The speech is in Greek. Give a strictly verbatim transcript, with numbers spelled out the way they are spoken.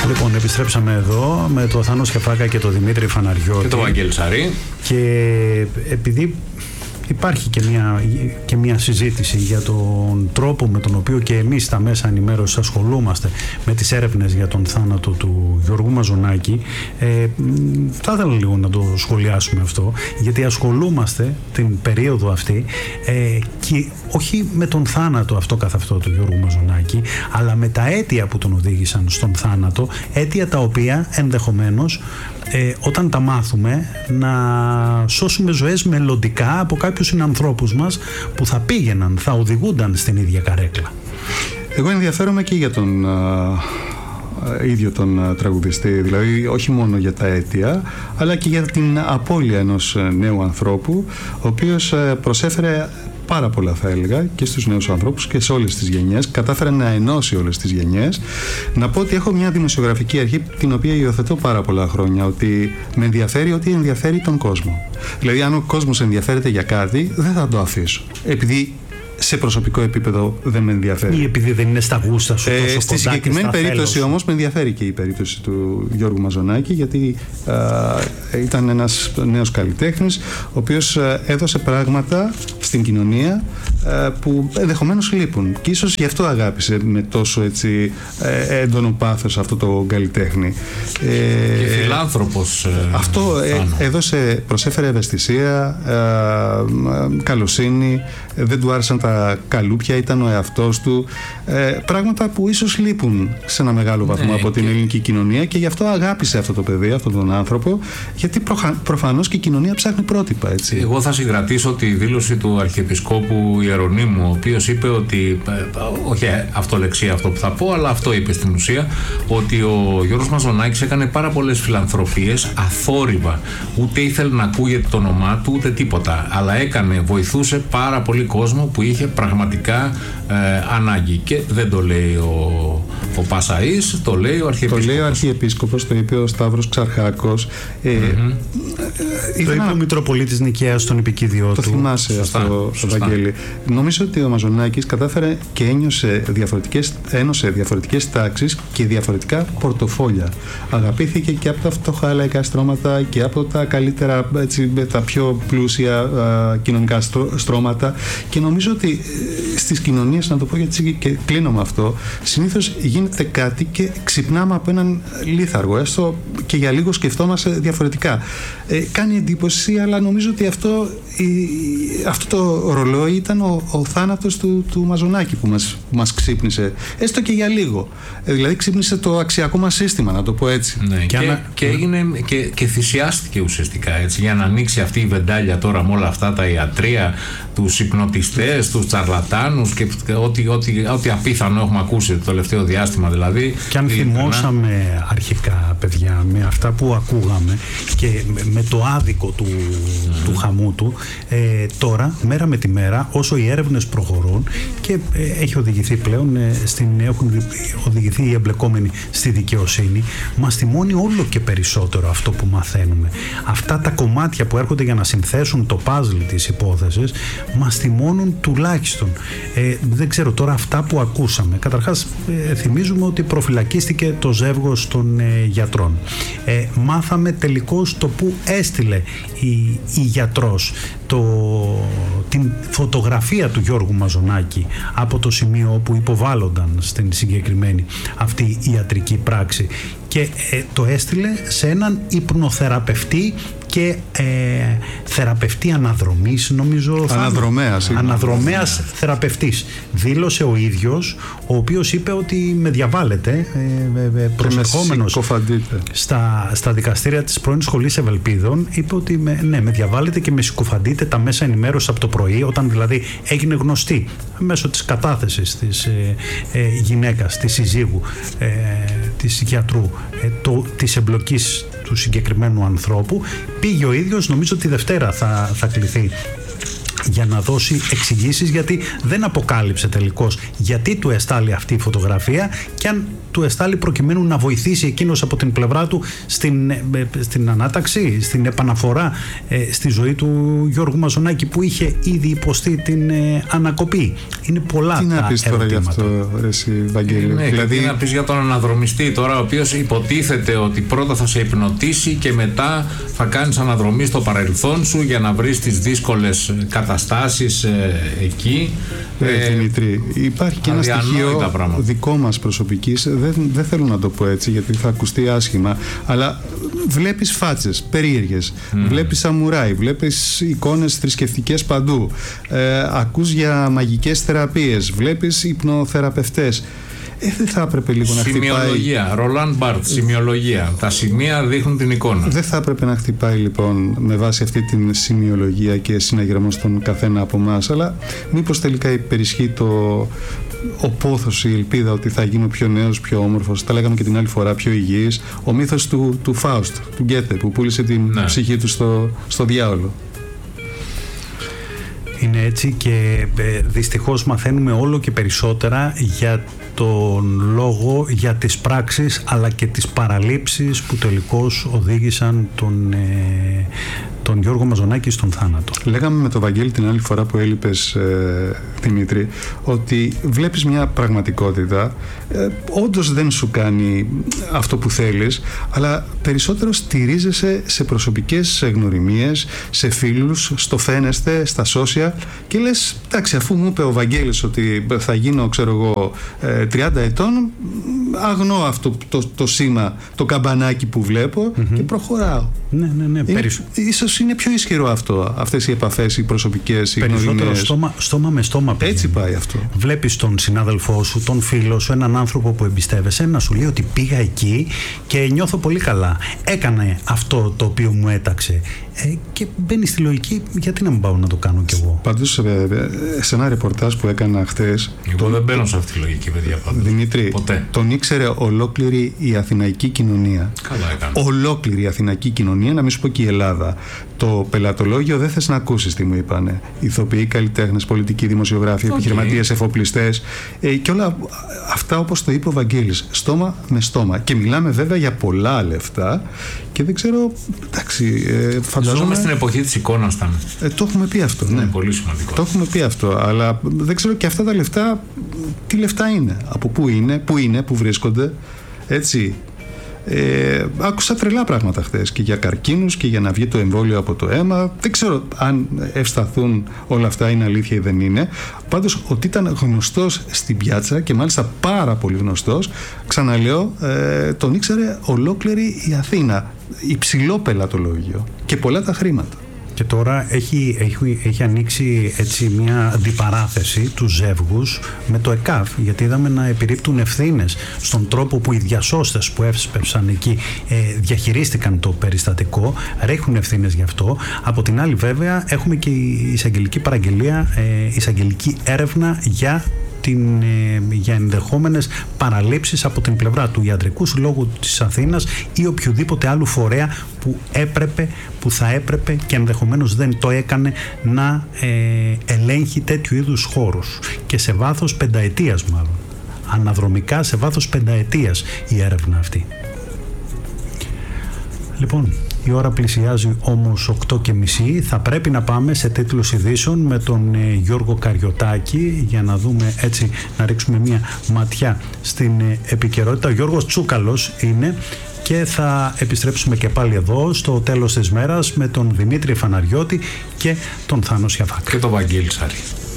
Λοιπόν, επιστρέψαμε εδώ με το Θάνο Σκεφάκα και το Δημήτρη Φαναριώτη. Και το Βαγγέλη Σαρή. Και επειδή υπάρχει και μια, και μια συζήτηση για τον τρόπο με τον οποίο και εμείς στα μέσα ενημέρωσης ασχολούμαστε με τις έρευνες για τον θάνατο του Γιώργου Μαζονάκη, ε, θα ήθελα λίγο να το σχολιάσουμε αυτό, γιατί ασχολούμαστε την περίοδο αυτή ε, και όχι με τον θάνατο αυτό καθ' αυτό του Γιώργου Μαζονάκη, αλλά με τα αίτια που τον οδήγησαν στον θάνατο, αίτια τα οποία ενδεχομένως Ε, όταν τα μάθουμε να σώσουμε ζωές μελλοντικά από κάποιους συνανθρώπους μας που θα πήγαιναν, θα οδηγούνταν στην ίδια καρέκλα. Εγώ ενδιαφέρομαι και για τον α, ίδιο τον α, τραγουδιστή, δηλαδή όχι μόνο για τα αίτια, αλλά και για την απώλεια ενός νέου ανθρώπου, ο οποίος α, προσέφερε πάρα πολλά, θα έλεγα, και στους νέους ανθρώπους και σε όλες τις γενιές. Κατάφερε να ενώσει όλες τις γενιές. Να πω ότι έχω μια δημοσιογραφική αρχή την οποία υιοθετώ πάρα πολλά χρόνια, ότι με ενδιαφέρει ότι ενδιαφέρει τον κόσμο. Δηλαδή, αν ο κόσμος ενδιαφέρεται για κάτι, δεν θα το αφήσω. Επειδή σε προσωπικό επίπεδο δεν με ενδιαφέρει. Ή επειδή δεν είναι στα γούστα σου τόσο ε, κοντά. Στη συγκεκριμένη περίπτωση όμως με ενδιαφέρει και η περίπτωση του Γιώργου Μαζονάκη, γιατί α, ήταν ένας νέος καλλιτέχνης ο οποίος α, έδωσε πράγματα στην κοινωνία α, που ενδεχομένως λείπουν, και ίσως γι' αυτό αγάπησε με τόσο έτσι ε, έντονο πάθος αυτό το καλλιτέχνη. Ε, και φιλάνθρωπος. Ε, αυτό ε, έδωσε, προσέφερε ευαισθησία, ε, καλοσύνη, δεν του άρεσαν τα καλούπια, ήταν ο εαυτός του, ε, πράγματα που ίσως λείπουν σε ένα μεγάλο βαθμό ναι, από την και... ελληνική κοινωνία, και γι' αυτό αγάπησε αυτό το παιδί, αυτόν τον άνθρωπο, γιατί προχα... προφανώς και η κοινωνία ψάχνει πρότυπα, έτσι. Εγώ θα συγκρατήσω τη δήλωση του Αρχιεπισκόπου Ιερονύμου, ο οποίος είπε ότι, όχι αυτολεξία αυτό που θα πω, αλλά αυτό είπε στην ουσία, ότι ο Γιώργος Μαζονάκης έκανε πάρα πολλές φιλανθρωπίες αθόρυβα, ούτε ήθελε να ακούγεται το όνομά του ούτε τίποτα, αλλά έκανε, βοηθούσε πάρα πολύ κόσμο που είχε πραγματικά ε, ανάγκη, και δεν το λέει ο, ο Πασαής, το λέει ο Αρχιεπίσκοπος. Το λέει ο Αρχιεπίσκοπος, το είπε ο Σταύρος Ξαρχάκος. Ε, mm-hmm. ε, το είπε ο Μητροπολίτης Νικαίας στον επικίδιό του. Το θυμάσαι σωστά, αυτό, σωστά. Βαγγέλη. Νομίζω ότι ο Μαζονάκης κατάφερε και ένιωσε διαφορετικές, ένωσε διαφορετικές τάξεις και διαφορετικά πορτοφόλια. Αγαπήθηκε και από τα φτωχά λαϊκά στρώματα και από τα καλύτερα, έτσι, τα πιο πλούσια α, κοινωνικά στρώματα, και νομίζω ότι στις κοινωνίες, να το πω γιατί και κλείνω με αυτό, συνήθως γίνεται κάτι και ξυπνάμε από έναν λίθαργο, έστω και για λίγο σκεφτόμαστε διαφορετικά. Ε, κάνει εντύπωση, αλλά νομίζω ότι αυτό, η, αυτό το ρολόι ήταν ο, ο θάνατος του, του Μαζονάκη που μας, που μας ξύπνησε, έστω και για λίγο. Ε, δηλαδή ξύπνησε το αξιακό μας σύστημα, να το πω έτσι. Ναι, και, και, ανα... και έγινε και, και θυσιάστηκε ουσιαστικά, έτσι, για να ανοίξει αυτή η βεντάλια τώρα με όλα αυτά τα ιατρία, τους υπνοτιστές, τους τσαρλατάνους και ό,τι, ό,τι, ό,τι απίθανο έχουμε ακούσει το τελευταίο διάστημα, δηλαδή. Και αν θυμώσαμε αρχικά, παιδιά, με αυτά που ακούγαμε και με το άδικο του, mm. του χαμού του, ε, τώρα μέρα με τη μέρα, όσο οι έρευνες προχωρούν και ε, έχει οδηγηθεί πλέον ε, στην, έχουν οδηγηθεί οι εμπλεκόμενοι στη δικαιοσύνη, μας θυμώνει όλο και περισσότερο αυτό που μαθαίνουμε. Αυτά τα κομμάτια που έρχονται για να συνθέσουν το παζλ της υπόθεσης μας θυμώνουν τουλάχιστον. Ε, δεν ξέρω τώρα αυτά που ακούσαμε. Καταρχάς ε, θυμίζουμε ότι προφυλακίστηκε το ζεύγος των ε, γιατρών. Ε, μάθαμε τελικώς το που έστειλε η, η γιατρός το, την φωτογραφία του Γιώργου Μαζονάκη από το σημείο όπου υποβάλλονταν στην συγκεκριμένη αυτή ιατρική πράξη, και ε, το έστειλε σε έναν υπνοθεραπευτή και ε, θεραπευτή αναδρομής, νομίζω. Αναδρομέας. Αναδρομέας θεραπευτής. Δήλωσε ο ίδιος, ο οποίος είπε ότι με διαβάλλεται ε, ε, προσερχόμενος στα, στα δικαστήρια της πρώην Σχολής Ευελπίδων, είπε ότι με, ναι, με διαβάλλεται και με συκοφαντείτε τα μέσα ενημέρωσης από το πρωί, όταν δηλαδή έγινε γνωστή μέσω της κατάθεσης της ε, ε, γυναίκας, της συζύγου, ε, της γιατρού, ε, το, της εμπλοκής του συγκεκριμένου ανθρώπου. Πήγε ο ίδιος, νομίζω τη Δευτέρα θα, θα κληθεί για να δώσει εξηγήσεις, γιατί δεν αποκάλυψε τελικώς γιατί του εστάλει αυτή η φωτογραφία και αν του εστάλει προκειμένου να βοηθήσει εκείνος από την πλευρά του στην, στην ανάταξη, στην επαναφορά ε, στη ζωή του Γιώργου Μαζονάκη, που είχε ήδη υποστεί την ε, ανακοπή. Είναι πολλά τι τα να πεις τώρα γι' αυτό, ρε εσύ, Βαγγέλη? Ναι, δηλαδή... τι να πεις για τον αναδρομιστή τώρα, ο οποίος υποτίθεται ότι πρώτα θα σε υπνοτίσει και μετά θα κάνεις αναδρομή στο παρελθόν σου για να βρεις τις δύσκολες καταστάσεις ε, εκεί. Ναι, ε, Δημήτρη, υπάρχει και ένα στοιχείο πράγματα. δικό μας προσωπικής, δεν, δεν θέλω να το πω έτσι γιατί θα ακουστεί άσχημα, αλλά βλέπεις φάτσες περίεργες, mm. βλέπεις σαμουράι, βλέπεις εικόνες θρησκευτικές παντού, ε, ακούς για μαγικές θεραπείες, βλέπεις υπνοθεραπευτές. Ε, δεν θα έπρεπε λίγο να χτυπάει. Σημειολογία. Ρολάν Μπάρτ, σημειολογία. Τα σημεία δείχνουν την εικόνα. Δεν θα έπρεπε να χτυπάει λοιπόν με βάση αυτή την σημειολογία και συναγερμό στον καθένα από εμάς, αλλά μήπως τελικά υπερισχύει το, ο πόθος, η ελπίδα ότι θα γίνω πιο νέος, πιο όμορφος, τα λέγαμε και την άλλη φορά, πιο υγιής, ο μύθος του, του Φάουστ, του Γκέτε, που πούλησε την ναι. ψυχή του στο, στο διάολο. Είναι έτσι και ε, δυστυχώς μαθαίνουμε όλο και περισσότερα για τον λόγο, για τις πράξεις αλλά και τις παραλήψεις που τελικώς οδήγησαν τον, ε, τον Γιώργο Μαζονάκη στον θάνατο. Λέγαμε με τον Βαγγέλη την άλλη φορά που έλειπες, ε, Δημήτρη, ότι βλέπεις μια πραγματικότητα, ε, όντως δεν σου κάνει αυτό που θέλεις, αλλά περισσότερο στηρίζεσαι σε προσωπικές γνωριμίες, σε φίλους, στο φαίνεστε, στα social και λες, εντάξει, αφού μου είπε ο Βαγγέλης ότι θα γίνω, ξέρω εγώ, ε, τριάντα ετών, αγνώ αυτό το, το σήμα, το καμπανάκι που βλέπω mm-hmm. και προχωράω. Ναι, ναι, ναι. Είναι, Περισ... Ίσως είναι πιο ισχυρό αυτό, αυτές οι επαφές, οι προσωπικές, οι γνωριμίες. Περισσότερο στόμα, στόμα με στόμα. Πηγαίνει. Έτσι πάει αυτό. Βλέπεις τον συνάδελφό σου, τον φίλο σου, έναν άνθρωπο που εμπιστεύεσαι, να σου λέει ότι πήγα εκεί και νιώθω πολύ καλά. Έκανε αυτό το οποίο μου έταξε. Ε, και μπαίνει στη λογική, γιατί να μην πάω να το κάνω κι εγώ. Πάντως, σε ένα ρεπορτάζ που έκανα χτες. Εγώ τον... δεν μπαίνω σε αυτή τη λογική, παιδιά. Πάντως. Δημήτρη, ποτέ. Τον ήξερε ολόκληρη η αθηναϊκή κοινωνία. Καλά έκανε. Ολόκληρη η αθηναϊκή κοινωνία, να μην σου πω και η Ελλάδα. Το πελατολόγιο δεν θες να ακούσεις τι μου είπανε. Ηθοποιοί, καλλιτέχνες, πολιτικοί, δημοσιογράφοι, okay. επιχειρηματίες, εφοπλιστές ε, και όλα αυτά όπως το είπε ο Βαγγέλης. Στόμα με στόμα. Και μιλάμε βέβαια για πολλά λεφτά και δεν ξέρω. Εντάξει, ε, φανταζόμαι. Ζούμε στην εποχή της εικόνας, ήταν. Ε, το έχουμε πει αυτό. Ναι. Είναι πολύ σημαντικό. Το έχουμε πει αυτό. Αλλά δεν ξέρω και αυτά τα λεφτά, τι λεφτά είναι, από πού είναι, πού είναι, πού βρίσκονται. Έτσι. Ε, άκουσα τρελά πράγματα χθες και για καρκίνους και για να βγει το εμβόλιο από το αίμα. Δεν ξέρω αν ευσταθούν όλα αυτά, είναι αλήθεια ή δεν είναι. Πάντως ότι ήταν γνωστός στην πιάτσα και μάλιστα πάρα πολύ γνωστός, ξαναλέω, ε, τον ήξερε ολόκληρη η Αθήνα. Υψηλό πελατολόγιο και πολλά τα χρήματα. Και τώρα έχει, έχει, έχει ανοίξει έτσι μια αντιπαράθεση του ζεύγους με το ΕΚΑΒ, γιατί είδαμε να επιρρύπτουν ευθύνες στον τρόπο που οι διασώστες που έσπευσαν εκεί ε, διαχειρίστηκαν το περιστατικό, ρέχουν ευθύνες γι' αυτό. Από την άλλη βέβαια έχουμε και η εισαγγελική παραγγελία, ε, εισαγγελική έρευνα για Την, ε, για ενδεχόμενες παραλήψεις από την πλευρά του Ιατρικού Συλλόγου της Αθήνας ή οποιοδήποτε άλλου φορέα που έπρεπε, που θα έπρεπε και ενδεχομένως δεν το έκανε να ε, ελέγχει τέτοιου είδους χώρους και σε βάθος πενταετίας μάλλον, αναδρομικά σε βάθος πενταετίας η έρευνα αυτή. Λοιπόν, η ώρα πλησιάζει όμως οκτώ και μισή. Θα πρέπει να πάμε σε τίτλους ειδήσεων με τον ε, Γιώργο Καριωτάκη για να δούμε έτσι, να ρίξουμε μια ματιά στην ε, επικαιρότητα. Ο Γιώργος Τσούκαλος είναι και θα επιστρέψουμε και πάλι εδώ στο τέλος της μέρας με τον Δημήτρη Φαναριώτη και τον Θάνο Σιαφάκα. Και τον Βαγγέλη Σάρη.